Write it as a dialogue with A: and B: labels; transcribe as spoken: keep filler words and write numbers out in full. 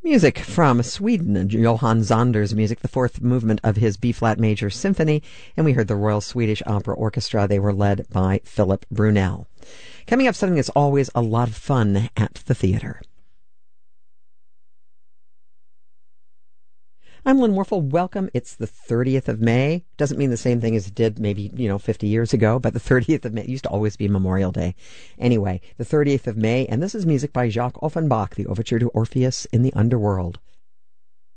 A: Music from Sweden, Johann Zonder's music, the fourth movement of his B-flat major symphony, and we heard the Royal Swedish Opera Orchestra. They were led by Philip Brunel. Coming up, something that's always a lot of fun at the theater. I'm Lynn Warfel. Welcome. It's the thirtieth of May. Doesn't mean the same thing as it did maybe, you know, fifty years ago, but the thirtieth of May it used to always be Memorial Day. Anyway, the thirtieth of May, and this is music by Jacques Offenbach, the overture to Orpheus in the Underworld.